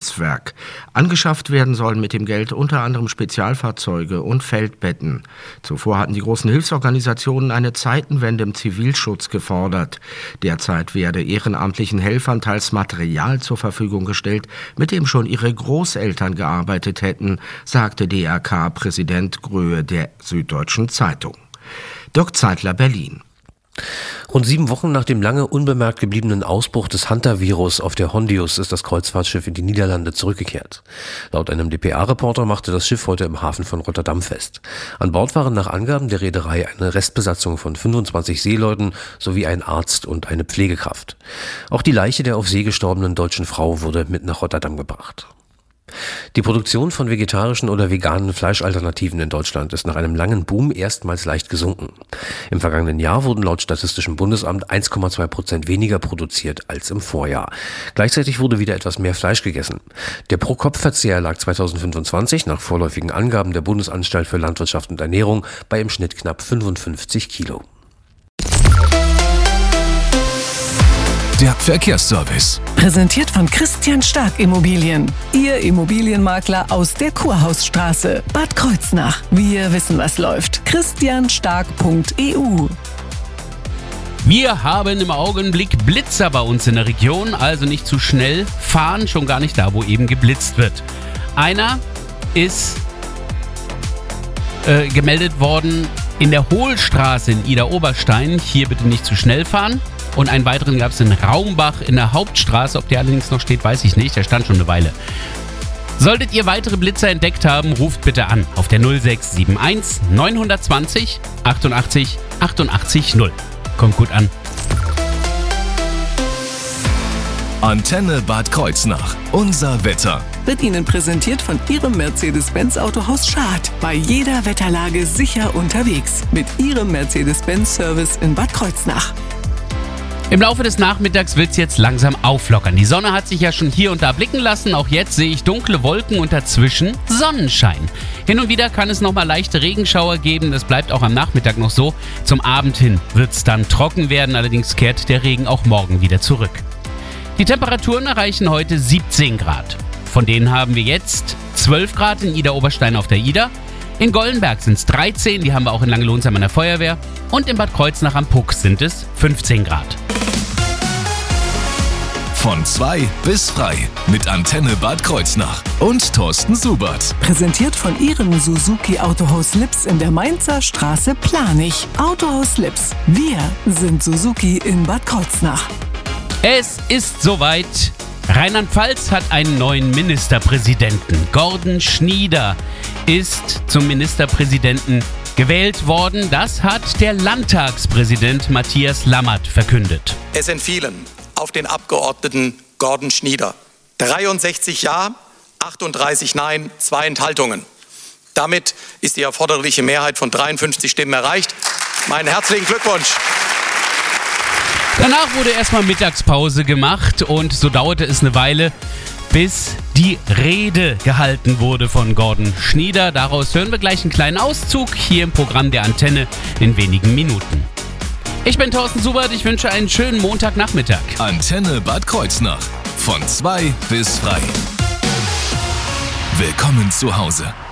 Luftschutzwerk. Angeschafft werden sollen mit dem Geld unter anderem Spezialfahrzeuge und Feldbetten. Zuvor hatten die großen Hilfsorganisationen eine Zeitenwende im Zivilschutz gefordert. Derzeit werde ehrenamtlichen Helfern teils Material zur Verfügung gestellt, mit dem schon ihre Großeltern gearbeitet hätten, sagte DRK-Präsident Gröhe der Süddeutschen Zeitung. Dirk Zeitler, Berlin. Rund 7 Wochen nach dem lange unbemerkt gebliebenen Ausbruch des Hunter-Virus auf der Hondius ist das Kreuzfahrtschiff in die Niederlande zurückgekehrt. Laut einem dpa-Reporter machte das Schiff heute im Hafen von Rotterdam fest. An Bord waren nach Angaben der Reederei eine Restbesatzung von 25 Seeleuten sowie ein Arzt und eine Pflegekraft. Auch die Leiche der auf See gestorbenen deutschen Frau wurde mit nach Rotterdam gebracht. Die Produktion von vegetarischen oder veganen Fleischalternativen in Deutschland ist nach einem langen Boom erstmals leicht gesunken. Im vergangenen Jahr wurden laut Statistischem Bundesamt 1,2% weniger produziert als im Vorjahr. Gleichzeitig wurde wieder etwas mehr Fleisch gegessen. Der Pro-Kopf-Verzehr lag 2025 nach vorläufigen Angaben der Bundesanstalt für Landwirtschaft und Ernährung bei im Schnitt knapp 55 Kilo. Der Verkehrsservice. Präsentiert von Christian Stark Immobilien. Ihr Immobilienmakler aus der Kurhausstraße, Bad Kreuznach. Wir wissen, was läuft. christianstark.eu. Wir haben im Augenblick Blitzer bei uns in der Region, also nicht zu schnell fahren, schon gar nicht da, wo eben geblitzt wird. Einer ist gemeldet worden in der Hohlstraße in Ida-Oberstein. Hier bitte nicht zu schnell fahren. Und einen weiteren gab es in Raumbach in der Hauptstraße. Ob der allerdings noch steht, weiß ich nicht. Der stand schon eine Weile. Solltet ihr weitere Blitzer entdeckt haben, ruft bitte an auf der 0671 920 88 88 0. Kommt gut an. Antenne Bad Kreuznach. Unser Wetter. Wird Ihnen präsentiert von Ihrem Mercedes-Benz Autohaus Schad. Bei jeder Wetterlage sicher unterwegs. Mit Ihrem Mercedes-Benz-Service in Bad Kreuznach. Im Laufe des Nachmittags wird es jetzt langsam auflockern. Die Sonne hat sich ja schon hier und da blicken lassen. Auch jetzt sehe ich dunkle Wolken und dazwischen Sonnenschein. Hin und wieder kann es nochmal leichte Regenschauer geben. Das bleibt auch am Nachmittag noch so. Zum Abend hin wird es dann trocken werden. Allerdings kehrt der Regen auch morgen wieder zurück. Die Temperaturen erreichen heute 17 Grad. Von denen haben wir jetzt 12 Grad in Ida-Oberstein auf der Ida. In Gollenberg sind es 13, die haben wir auch in Langelonsheim an der Feuerwehr. Und in Bad Kreuznach am Puck sind es 15 Grad. Von 2 bis frei mit Antenne Bad Kreuznach und Thorsten Subert. Präsentiert von Ihrem Suzuki Autohaus Lips in der Mainzer Straße Planich. Autohaus Lips. Wir sind Suzuki in Bad Kreuznach. Es ist soweit. Rheinland-Pfalz hat einen neuen Ministerpräsidenten. Gordon Schnieder ist zum Ministerpräsidenten gewählt worden. Das hat der Landtagspräsident Matthias Lammert verkündet. Es entfielen auf den Abgeordneten Gordon Schnieder 63 Ja, 38 Nein, 2 Enthaltungen. Damit ist die erforderliche Mehrheit von 53 Stimmen erreicht. Meinen herzlichen Glückwunsch. Danach wurde erstmal Mittagspause gemacht und so dauerte es eine Weile, bis die Rede gehalten wurde von Gordon Schnieder. Daraus hören wir gleich einen kleinen Auszug hier im Programm der Antenne in wenigen Minuten. Ich bin Thorsten Subert, ich wünsche einen schönen Montagnachmittag. Antenne Bad Kreuznach. Von 2 bis frei. Willkommen zu Hause.